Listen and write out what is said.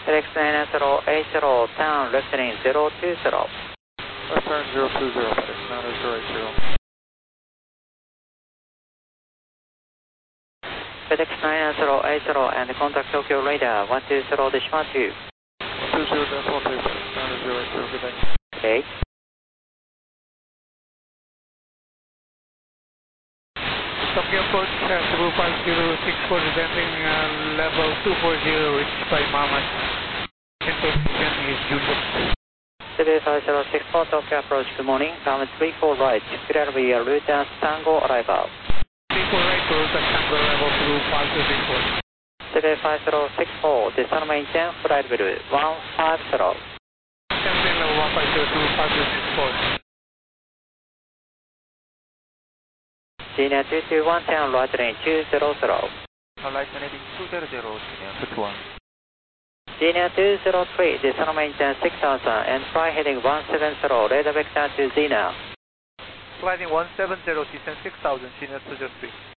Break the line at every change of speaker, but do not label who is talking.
FedEx98080, turn left lane 020.
Left turn 020, FedEx98080.
FedEx98080 and contact Tokyo radar 120 decimal 2.
120 decimal 2, FedEx98080, good day.
Okay.
Tokyo approach, Cebu 5064, descending level 240, reached by Mama. Information is Junior.
Cebu 5064, Tokyo approach, good morning. Ground 34 right, clear via route as Tango arrival.
34 right, route as Tango arrival through 5264.
Cebu 5064, descend maintain, flight level 150.
Descending level 150 through 5264.
Genia 221, turn right lane 200.
Right heading 200, Genia 221.
Genia 203, descend maintain 6000 and fly heading 170, radar vector to Zena.
Flying 170, descend 6000, Genia 203.